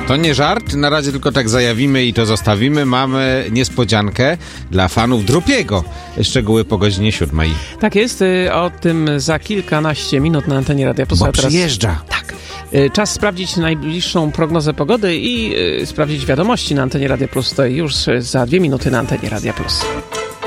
To nie żart, na razie tylko tak zajawimy i to zostawimy. Mamy niespodziankę dla fanów Drupiego. Szczegóły po godzinie 7. Tak jest, o tym za kilkanaście minut na antenie Radia Plus. Bo przyjeżdża. Tak. Czas sprawdzić najbliższą prognozę pogody i sprawdzić wiadomości na antenie Radia Plus. To już za 2 minuty na antenie Radia Plus.